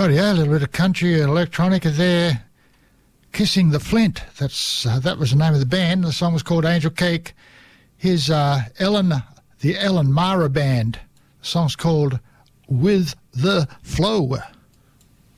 Oh yeah, a little bit of country electronica there. Kissing the Flint. That was the name of the band. The song was called Angel Cake. Here's the Ellen Mara Band. The song's called With the Flow.